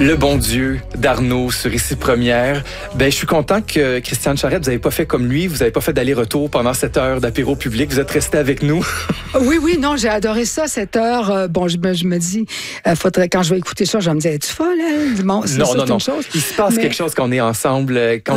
Le bon Dieu d'Arnaud sur Ici Première. Ben, je suis content que Christiane Charette, vous n'avez pas fait comme lui, vous n'avez pas fait d'aller-retour pendant cette heure d'apéro public, vous êtes resté avec nous. Oui, non, j'ai adoré ça, cette heure. Bon, je me dis, faudrait, quand je vais écouter ça, je vais me dire, es-tu folle, elle? Bon, Non. Une chose. Il se passe quelque chose quand on est ensemble, quand